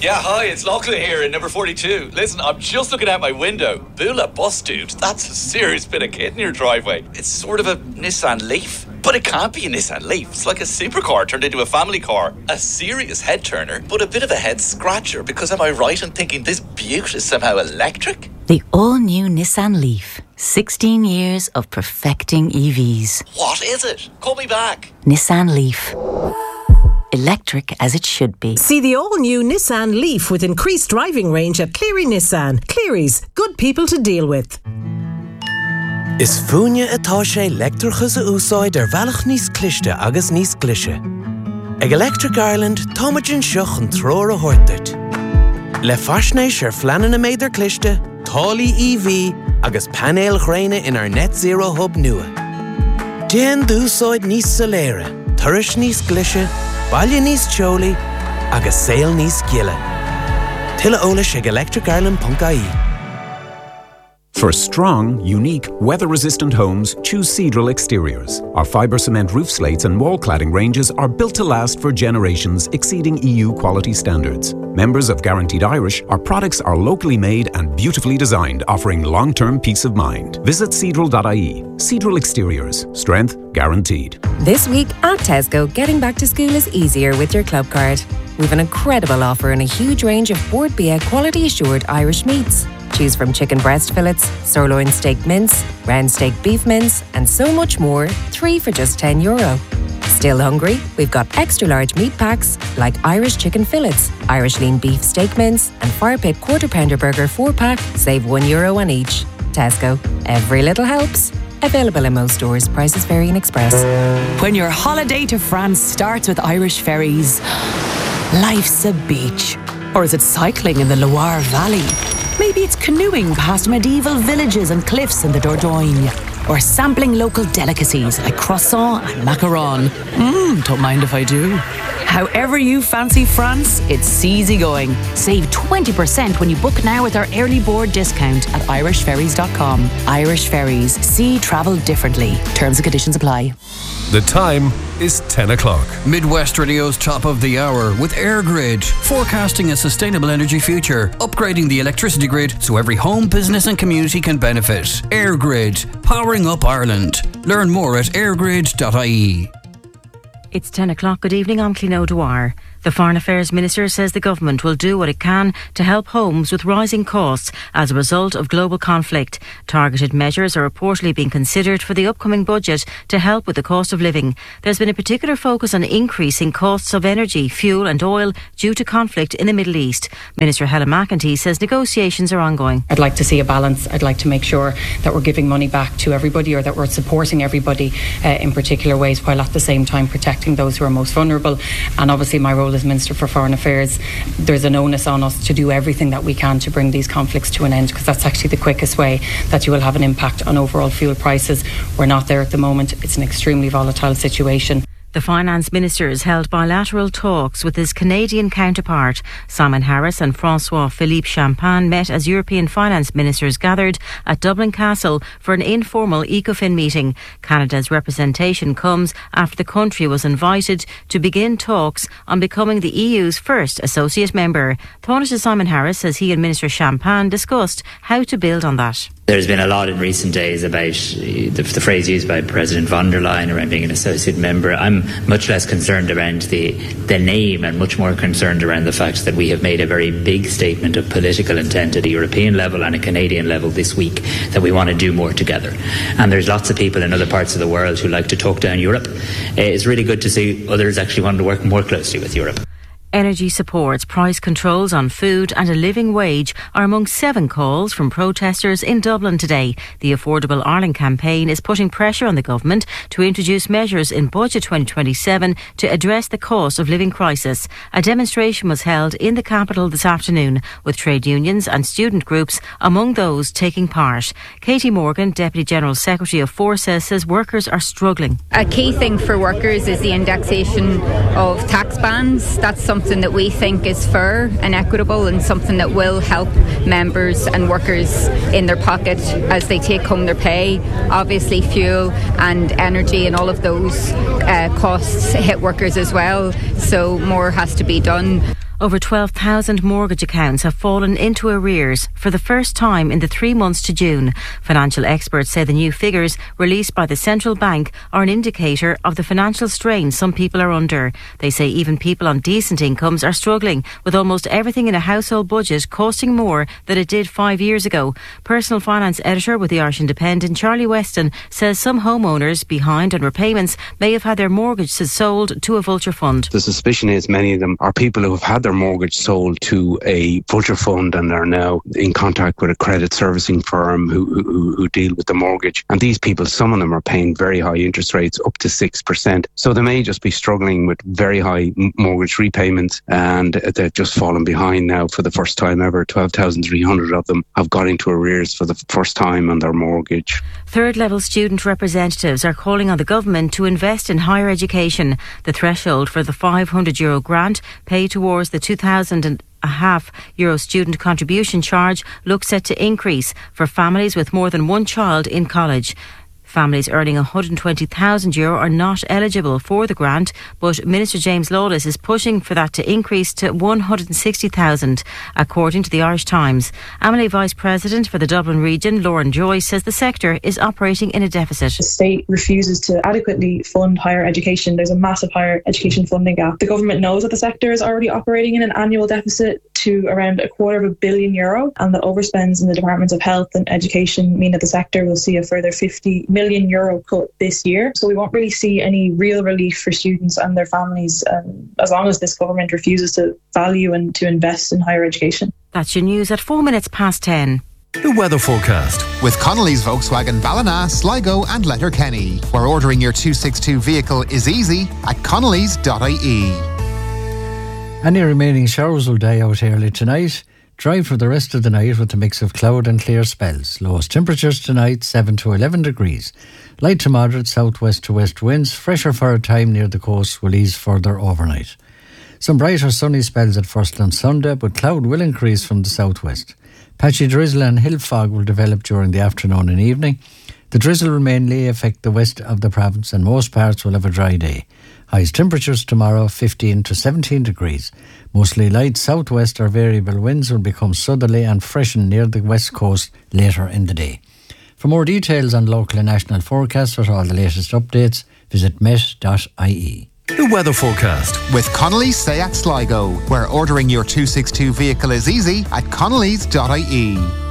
Yeah, hi, it's Lachlan here in number 42. Listen, I'm just looking out my window. Bula bus, dude. That's a serious bit of kit in your driveway. It's sort of a Nissan Leaf. But it can't be a Nissan Leaf. It's like a supercar turned into a family car. A serious head turner, but a bit of a head scratcher, because am I right in thinking this beaut is somehow electric? The all-new Nissan Leaf. 16 years of perfecting EVs. What is it? Call me back. Nissan Leaf. Electric as it should be. See the all-new Nissan Leaf with increased driving range at Cleary Nissan. Cleary's, good people to deal with. Is fúine atá sé electrichas a úsáid bhealach níos cliste agus níos glise. Ag Electric Ireland, táimeadn seach an tróir a thuirteart. Le faisnéis fleanan na méidir cliste, tálaí EV agus panéil ghréine in our net zero hub nua. Déan d'úsáid níos soléire, tuiris níos glise, baile níos teolaí agus saol níos giile. Tuilleadh eolais ag electricireland.ie. For strong, unique, weather-resistant homes, choose Cedral Exteriors. Our fibre cement roof slates and wall cladding ranges are built to last for generations, exceeding EU quality standards. Members of Guaranteed Irish, our products are locally made and beautifully designed, offering long-term peace of mind. Visit Cedral.ie. Cedral Exteriors. Strength guaranteed. This week at Tesco, getting back to school is easier with your club card. We've an incredible offer and a huge range of Bord Bia quality assured Irish meats. Choose from chicken breast fillets, sirloin steak mince, round steak beef mince, and so much more, 3 for just €10. Still hungry? We've got extra large meat packs like Irish chicken fillets, Irish lean beef steak mince, and Fire Pit quarter pounder burger 4-pack, save €1 on each. Tesco, every little helps. Available in most stores. Prices vary in Express. When your holiday to France starts with Irish ferries, life's a beach. Or is it cycling in the Loire Valley? Maybe it's canoeing past medieval villages and cliffs in the Dordogne. Or sampling local delicacies like croissant and macaron. Don't mind if I do. However you fancy France, it's easygoing. Save 20% when you book now with our early board discount at irishferries.com. Irish Ferries. See travel differently. Terms and conditions apply. The time is 10 o'clock. Midwest Radio's top of the hour with AirGrid, forecasting a sustainable energy future, upgrading the electricity grid so every home, business and community can benefit. AirGrid, powering up Ireland. Learn more at airgrid.ie. It's 10 o'clock. Good evening, I'm Clín O'Dwyer. The Foreign Affairs Minister says the government will do what it can to help homes with rising costs as a result of global conflict. Targeted measures are reportedly being considered for the upcoming budget to help with the cost of living. There's been a particular focus on increasing costs of energy, fuel and oil due to conflict in the Middle East. Minister Helen McEntee says negotiations are ongoing. I'd like to see a balance. I'd like to make sure that we're giving money back to everybody, or that we're supporting everybody in particular ways, while at the same time protecting those who are most vulnerable. And obviously my role as Minister for Foreign Affairs, there's an onus on us to do everything that we can to bring these conflicts to an end, because that's actually the quickest way that you will have an impact on overall fuel prices. We're not there at the moment. It's an extremely volatile situation. The Finance Ministers held bilateral talks with his Canadian counterpart. Simon Harris and François-Philippe Champagne met as European Finance Ministers gathered at Dublin Castle for an informal ECOFIN meeting. Canada's representation comes after the country was invited to begin talks on becoming the EU's first associate member. Taoiseach Simon Harris says he and Minister Champagne discussed how to build on that. There's been a lot in recent days about the phrase used by President von der Leyen around being an associate member. I'm much less concerned around the name, and much more concerned around the fact that we have made a very big statement of political intent at a European level and a Canadian level this week that we want to do more together. And there's lots of people in other parts of the world who like to talk down Europe. It's really good to see others actually want to work more closely with Europe. Energy supports, price controls on food and a living wage are among 7 calls from protesters in Dublin today. The Affordable Ireland campaign is putting pressure on the government to introduce measures in Budget 2027 to address the cost of living crisis. A demonstration was held in the capital this afternoon, with trade unions and student groups among those taking part. Katie Morgan, Deputy General Secretary of Forces, says workers are struggling. A key thing for workers is the indexation of tax bands. That's something that we think is fair and equitable, and something that will help members and workers in their pocket as they take home their pay. Obviously fuel and energy and all of those costs hit workers as well, so more has to be done. Over 12,000 mortgage accounts have fallen into arrears for the first time in the 3 months to June. Financial experts say the new figures released by the central bank are an indicator of the financial strain some people are under. They say even people on decent incomes are struggling, with almost everything in a household budget costing more than it did 5 years ago. Personal finance editor with the Irish Independent, Charlie Weston, says some homeowners behind on repayments may have had their mortgages sold to a vulture fund. The suspicion is many of them are people who have had their mortgage sold to a vulture fund and are now in contact with a credit servicing firm who deal with the mortgage. And these people, some of them are paying very high interest rates, up to 6%. So they may just be struggling with very high mortgage repayments, and they've just fallen behind now for the first time ever. 12,300 of them have got into arrears for the first time on their mortgage. Third-level student representatives are calling on the government to invest in higher education. The threshold for the €500 grant paid towards the €2,500 student contribution charge looks set to increase for families with more than one child in college. Families earning €120,000 are not eligible for the grant, but Minister James Lawless is pushing for that to increase to €160,000, according to the Irish Times. Amity Vice President for the Dublin region, Lauren Joyce, says the sector is operating in a deficit. The state refuses to adequately fund higher education. There's a massive higher education funding gap. The government knows that the sector is already operating in an annual deficit to around €250 million, and the overspends in the Departments of Health and Education mean that the sector will see a further €50 million cut this year. So we won't really see any real relief for students and their families as long as this government refuses to value and to invest in higher education. That's your news at 4:10. The weather forecast with Connolly's Volkswagen Ballina, Sligo and Letterkenny, where ordering your 262 vehicle is easy at connolly's.ie. Any remaining showers will die out early tonight. Dry for the rest of the night with a mix of cloud and clear spells. Lowest temperatures tonight 7 to 11 degrees. Light to moderate southwest to west winds. Fresher for a time near the coast will ease further overnight. Some brighter sunny spells at first on Sunday, but cloud will increase from the southwest. Patchy drizzle and hill fog will develop during the afternoon and evening. The drizzle will mainly affect the west of the province, and most parts will have a dry day. Highest temperatures tomorrow 15 to 17 degrees. Mostly light southwest or variable winds will become southerly and freshen near the west coast later in the day. For more details on local and national forecasts or all the latest updates, visit met.ie. The weather forecast with Connolly's Seat Sligo, where ordering your 262 vehicle is easy at connolly's.ie.